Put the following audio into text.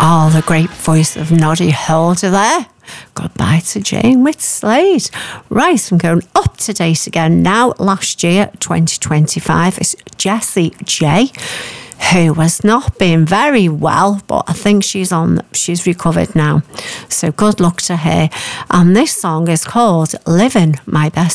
Oh, the great voice of Noddy Holder there. Goodbye to Jane with Slade. Right, I'm going up to date again now. Last year, 2025, it's Jessie J, who has not been very well, but I think she's recovered now. So good luck to her. And this song is called Living My Best